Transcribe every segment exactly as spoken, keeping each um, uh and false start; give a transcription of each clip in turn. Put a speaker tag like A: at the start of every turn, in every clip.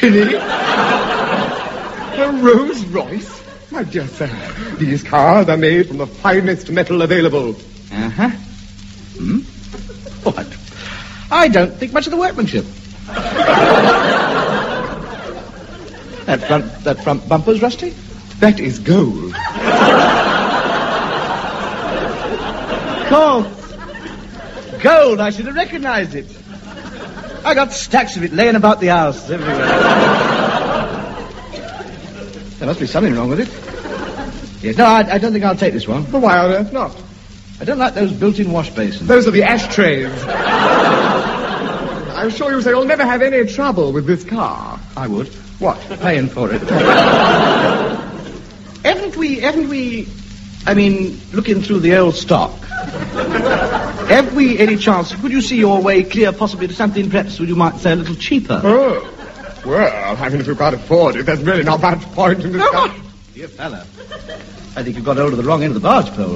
A: Chilly? A Rolls Royce? My dear sir, these cars are made from the finest metal available.
B: Uh-huh. Hmm? What? I don't think much of the workmanship. that front that front bumper's rusty?
A: That is gold.
B: Gold. Gold, I should have recognized it. I got stacks of it laying about the house everywhere. There must be something wrong with it. Yes, no, I, I don't think I'll take this one.
A: But why on earth not?
B: I don't like those built-in wash basins.
A: Those are the ashtrays. I'm sure you say you'll never have any trouble with this car.
B: I would.
A: What?
B: Paying for it. haven't we, haven't we, I mean, looking through the old stock, have we any chance, could you see your way clear possibly to something perhaps, you might say, a little cheaper?
A: Oh. Well, I mean, if you can't afford it, there's really not much point in discussing.
B: No, dear fella. I think you've got hold of the wrong end of the barge pole.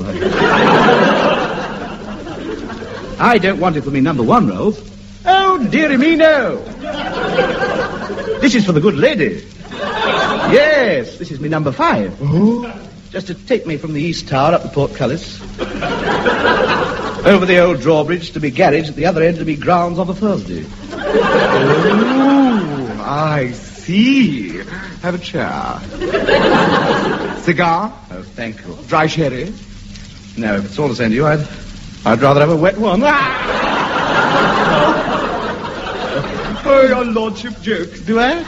B: I don't want it for me number one, Rolls. Oh, dearie me, no. This is for the good lady. Yes, this is me number five.
A: Oh?
B: Just to take me from the East Tower up to Portcullis. Over the old drawbridge to be garage, at the other end to be grounds of a Thursday.
A: Oh, I see. Have a chair. Cigar?
B: Oh, thank you.
A: Dry sherry?
B: No, if it's all the same to you, I'd, I'd rather have a wet one.
A: Oh, your lordship jokes.
B: Do I?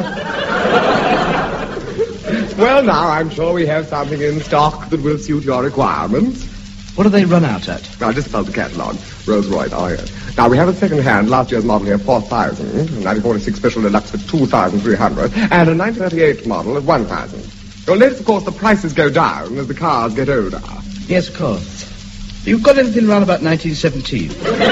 A: Well, now, I'm sure we have something in stock that will suit your requirements.
B: What do they run out at?
A: I just found the catalogue. Rolls Royce, oh, yes. Now, we have a second-hand, last year's model here, four thousand, a nineteen forty-six Special Deluxe for two thousand three hundred, and a nineteen thirty-eight model at one thousand. You'll notice, of course, the prices go down as the cars get older.
B: Yes, of course. You've got anything round about nineteen seventeen?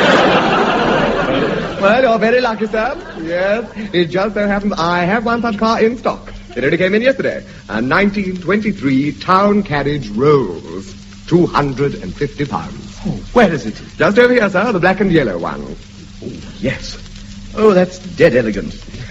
A: Well, you're very lucky, sir. Yes, it just so happens I have one such car in stock. It only came in yesterday. A nineteen twenty-three Town Carriage Rolls. two hundred fifty pounds.
B: Oh, where is it?
A: Just over here, sir, the black and yellow one.
B: Oh, yes. Oh, that's dead elegant.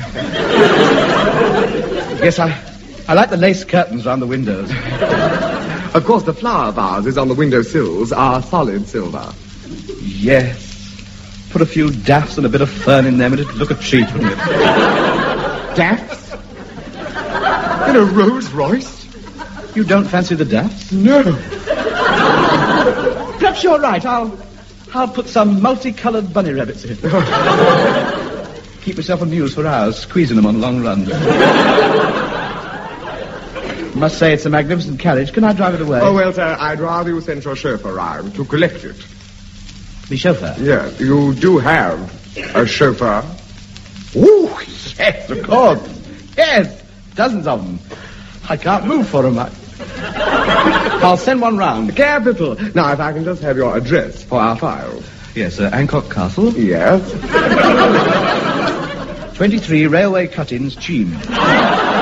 B: Yes, I, I like the lace curtains round the windows.
A: Of course, the flower vases on the window sills are solid silver.
B: Yes. Put a few daffs and a bit of fern in them and it'd look a treat, wouldn't it?
A: Daffs? In a Rolls Royce?
B: You don't fancy the daffs?
A: No.
B: Perhaps you're right. I'll I'll put some multicoloured bunny rabbits in. Keep myself amused for hours, squeezing them on long runs. Must say it's a magnificent carriage. Can I drive it away?
A: Oh, well, sir, I'd rather you sent your chauffeur round to collect it.
B: The chauffeur?
A: Yes, you do have a chauffeur.
B: Ooh, yes, of course. Yes, dozens of them. I can't move for them. I... I'll send one round.
A: Capital. Now, if I can just have your address for our file.
B: Yes, uh, Ancock Castle.
A: Yes.
B: twenty-three Railway Cut-ins, Cheam.